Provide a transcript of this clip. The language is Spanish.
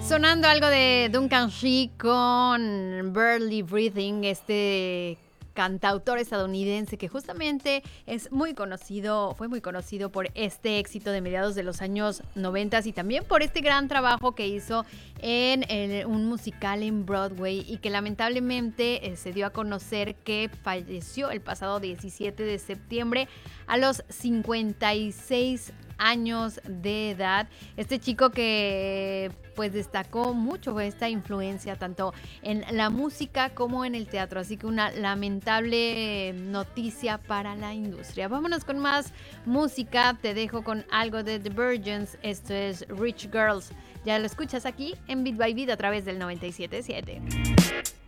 Sonando algo de Duncan Sheik con Barely Breathing, este cantautor estadounidense que justamente es muy conocido, fue muy conocido por este éxito de mediados de los años 90 y también por este gran trabajo que hizo en un musical en Broadway y que lamentablemente se dio a conocer que falleció el pasado 17 de septiembre a los 56 años de edad. Este chico que pues destacó mucho esta influencia tanto en la música como en el teatro, así que una lamentable noticia para la industria. Vámonos con más música, te dejo con algo de The Virgins, esto es Rich Girls, ya lo escuchas aquí en Beat by Beat a través del 97.7.